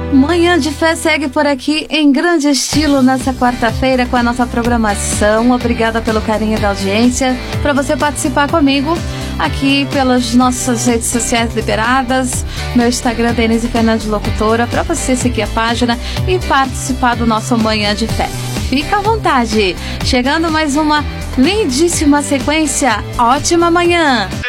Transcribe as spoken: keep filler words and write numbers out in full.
Manhã de Fé segue por aqui em grande estilo nessa quarta-feira com a nossa programação. Obrigada pelo carinho da audiência. Para você participar comigo aqui pelas nossas redes sociais liberadas, meu Instagram, Denise Fernandes Locutora, para você seguir a página e participar do nosso Manhã de Fé. Fica à vontade. Chegando mais uma lindíssima sequência. Ótima manhã!